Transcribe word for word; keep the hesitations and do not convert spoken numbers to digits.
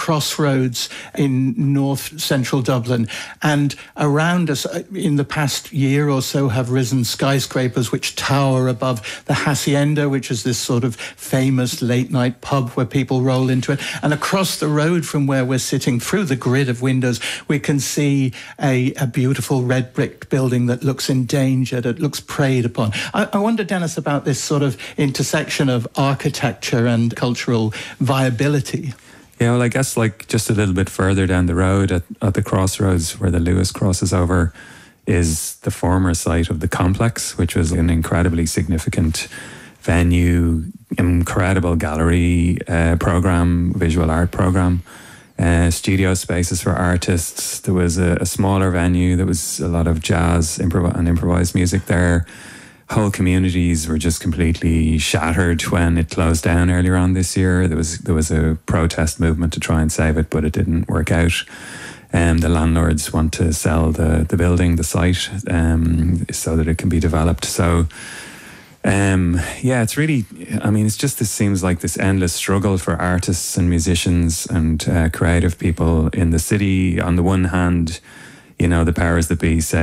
Crossroads in north central Dublin. And around us in the past year or so have risen skyscrapers which tower above the Hacienda, which is this sort of famous late night pub where people roll into it. And across the road from where we're sitting, through the grid of windows, we can see a, a beautiful red brick building that looks endangered, it looks preyed upon. I, I wonder, Dennis, about this sort of intersection of architecture and cultural viability. Yeah, well, I guess like just a little bit further down the road at, at the crossroads where the Lewis crosses over is the former site of the Complex, which was an incredibly significant venue, incredible gallery uh, program, visual art program, uh, studio spaces for artists. There was a, a smaller venue. There was a lot of jazz improv- and improvised music there. Whole communities were just completely shattered when it closed down earlier on this year. There was there was a protest movement to try and save it, but it didn't work out. Um, the landlords want to sell the, the building, the site, um, so that it can be developed. So, um, yeah, it's really, I mean, it's just, this seems like this endless struggle for artists and musicians and uh, creative people in the city. On the one hand, you know, the powers that be say,